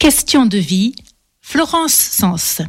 Question de vie, Florence Sens.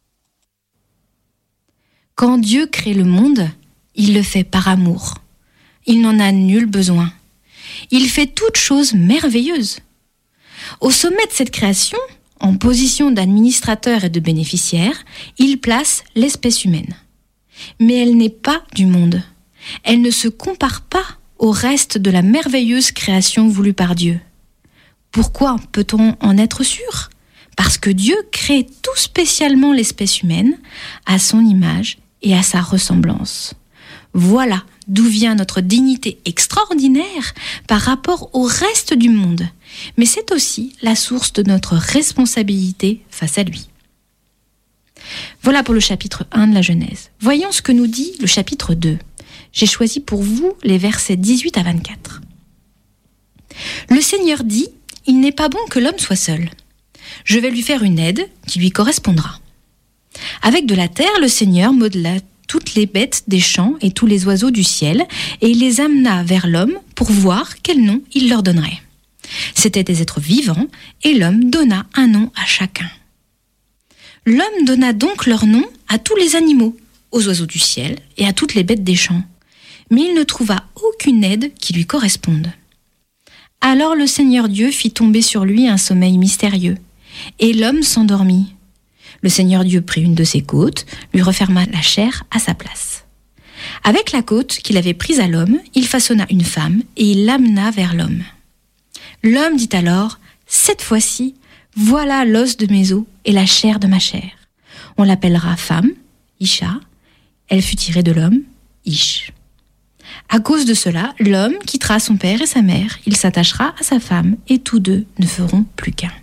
Quand Dieu crée le monde, il le fait par amour. Il n'en a nul besoin. Il fait toutes choses merveilleuses. Au sommet de cette création, en position d'administrateur et de bénéficiaire, il place l'espèce humaine. Mais elle n'est pas du monde. Elle ne se compare pas au reste de la merveilleuse création voulue par Dieu. Pourquoi peut-on en être sûr ? Parce que Dieu crée tout spécialement l'espèce humaine à son image et à sa ressemblance. Voilà d'où vient notre dignité extraordinaire par rapport au reste du monde. Mais c'est aussi la source de notre responsabilité face à lui. Voilà pour le chapitre 1 de la Genèse. Voyons ce que nous dit le chapitre 2. J'ai choisi pour vous les versets 18 à 24. Le Seigneur dit : « Il n'est pas bon que l'homme soit seul. Je vais lui faire une aide qui lui correspondra. » Avec de la terre, le Seigneur modela toutes les bêtes des champs et tous les oiseaux du ciel, et il les amena vers l'homme pour voir quel nom il leur donnerait. C'étaient des êtres vivants, et l'homme donna un nom à chacun. L'homme donna donc leur nom à tous les animaux, aux oiseaux du ciel et à toutes les bêtes des champs. Mais il ne trouva aucune aide qui lui corresponde. Alors le Seigneur Dieu fit tomber sur lui un sommeil mystérieux, et l'homme s'endormit. Le Seigneur Dieu prit une de ses côtes, lui referma la chair à sa place. Avec la côte qu'il avait prise à l'homme, il façonna une femme et il l'amena vers l'homme. L'homme dit alors : « Cette fois-ci, voilà l'os de mes os et la chair de ma chair. On l'appellera femme, Isha. Elle fut tirée de l'homme, Ish. » À cause de cela, l'homme quittera son père et sa mère, il s'attachera à sa femme et tous deux ne feront plus qu'un.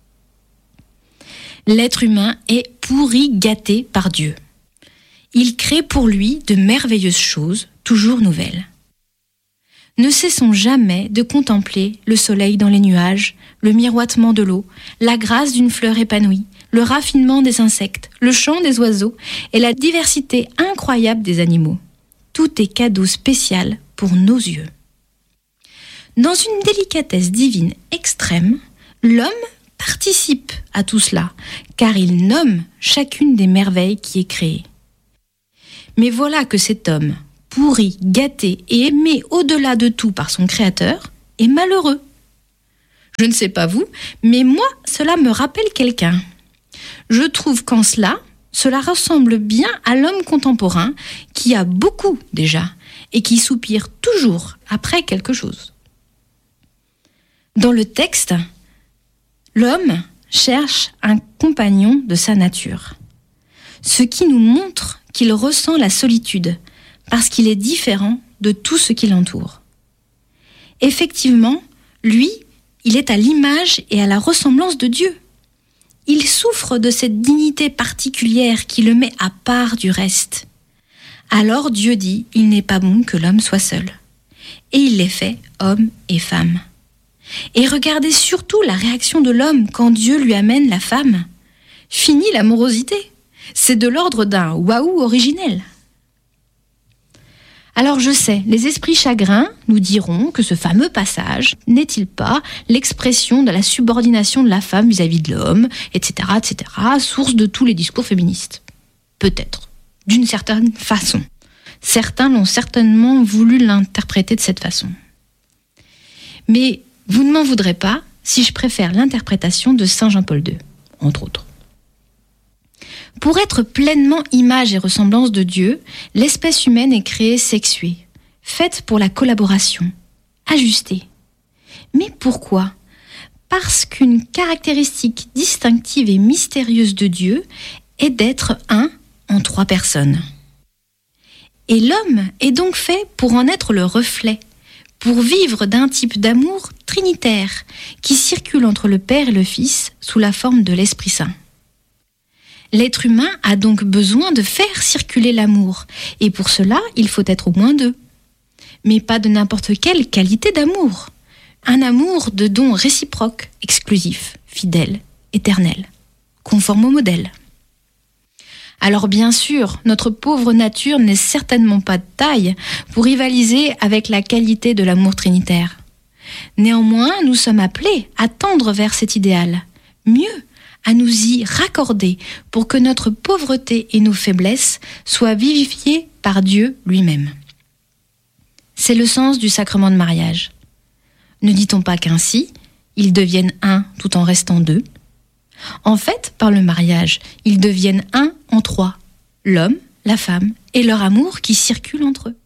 L'être humain est pourri gâté par Dieu. Il crée pour lui de merveilleuses choses, toujours nouvelles. Ne cessons jamais de contempler le soleil dans les nuages, le miroitement de l'eau, la grâce d'une fleur épanouie, le raffinement des insectes, le chant des oiseaux et la diversité incroyable des animaux. Tout est cadeau spécial pour nos yeux. Dans une délicatesse divine extrême, l'homme participe à tout cela, car il nomme chacune des merveilles qui est créée. Mais voilà que cet homme, pourri, gâté et aimé au-delà de tout par son Créateur, est malheureux. Je ne sais pas vous, mais moi, cela me rappelle quelqu'un. Je trouve qu'en cela ressemble bien à l'homme contemporain qui a beaucoup déjà et qui soupire toujours après quelque chose. Dans le texte, l'homme cherche un compagnon de sa nature, ce qui nous montre qu'il ressent la solitude parce qu'il est différent de tout ce qui l'entoure. Effectivement, lui, il est à l'image et à la ressemblance de Dieu. Il souffre de cette dignité particulière qui le met à part du reste. Alors Dieu dit : il n'est pas bon que l'homme soit seul. Et il les fait homme et femme. Et regardez surtout la réaction de l'homme quand Dieu lui amène la femme. Fini l'amorosité. C'est de l'ordre d'un waouh originel. Alors je sais, les esprits chagrins nous diront que ce fameux passage n'est-il pas l'expression de la subordination de la femme vis-à-vis de l'homme, etc., source de tous les discours féministes. Peut-être, d'une certaine façon. Certains l'ont certainement voulu l'interpréter de cette façon. Mais vous ne m'en voudrez pas si je préfère l'interprétation de Saint Jean-Paul II, entre autres. Pour être pleinement image et ressemblance de Dieu, l'espèce humaine est créée sexuée, faite pour la collaboration, ajustée. Mais pourquoi ? Parce qu'une caractéristique distinctive et mystérieuse de Dieu est d'être un en 3 personnes. Et l'homme est donc fait pour en être le reflet, pour vivre d'un type d'amour trinitaire qui circule entre le Père et le Fils sous la forme de l'Esprit Saint. L'être humain a donc besoin de faire circuler l'amour, et pour cela, il faut être au moins 2. Mais pas de n'importe quelle qualité d'amour. Un amour de don réciproque, exclusif, fidèle, éternel, conforme au modèle. Alors bien sûr, notre pauvre nature n'est certainement pas de taille pour rivaliser avec la qualité de l'amour trinitaire. Néanmoins, nous sommes appelés à tendre vers cet idéal, mieux, à nous y raccorder pour que notre pauvreté et nos faiblesses soient vivifiées par Dieu lui-même. C'est le sens du sacrement de mariage. Ne dit-on pas qu'ainsi, ils deviennent un tout en restant deux ? En fait, par le mariage, ils deviennent un en trois, l'homme, la femme et leur amour qui circulent entre eux.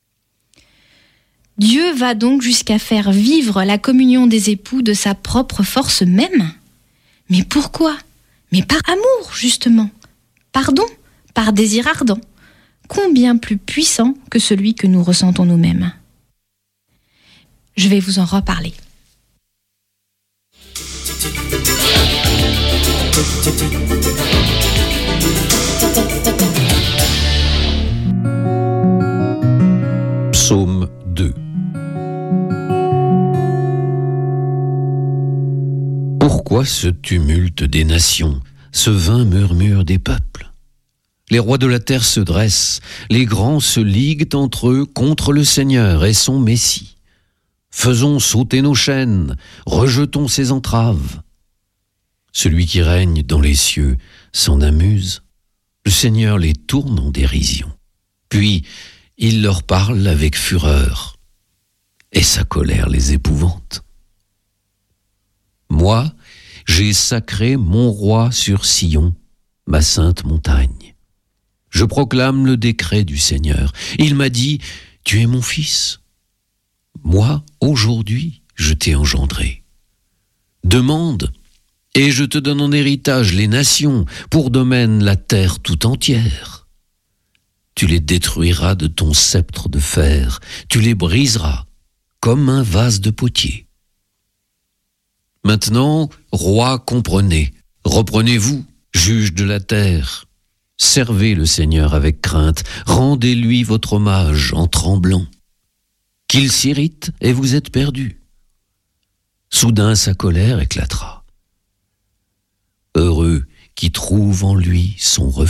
Dieu va donc jusqu'à faire vivre la communion des époux de sa propre force même. Mais pourquoi ? Mais par amour, justement. Pardon, par désir ardent, combien plus puissant que celui que nous ressentons nous-mêmes. Je vais vous en reparler. Psaume 2. Pourquoi ce tumulte des nations, ce vain murmure des peuples ? Les rois de la terre se dressent, les grands se liguent entre eux contre le Seigneur et son Messie. Faisons sauter nos chaînes, rejetons ses entraves. Celui qui règne dans les cieux s'en amuse, le Seigneur les tourne en dérision. Puis il leur parle avec fureur, et sa colère les épouvante. Moi, j'ai sacré mon roi sur Sion, ma sainte montagne. Je proclame le décret du Seigneur. Il m'a dit, « Tu es mon fils. Moi, aujourd'hui, je t'ai engendré. Demande, et je te donne en héritage les nations, pour domaine la terre tout entière. Tu les détruiras de ton sceptre de fer, tu les briseras comme un vase de potier. Maintenant, rois, comprenez, reprenez-vous, juges de la terre. Servez le Seigneur avec crainte, rendez-lui votre hommage en tremblant. Qu'il s'irrite et vous êtes perdus. Soudain sa colère éclatera. Heureux qui trouve en lui son refuge.